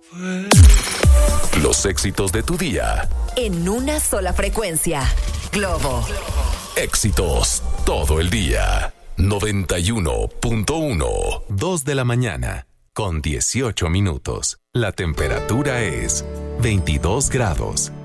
Los éxitos de tu día. En una sola frecuencia. Globo. Éxitos todo el día. 91.1. 2 de la mañana. Con 18 minutos. La temperatura es 22 grados.